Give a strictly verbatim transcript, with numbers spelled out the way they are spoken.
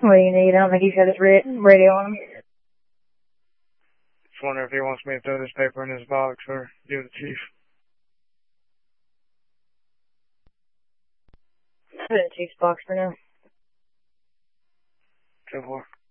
What do you need? I don't think he's got his radio on him. Just wonder if he wants me to throw this paper in his box or give it to Chief. Put it in Chief's box for now. Go for it.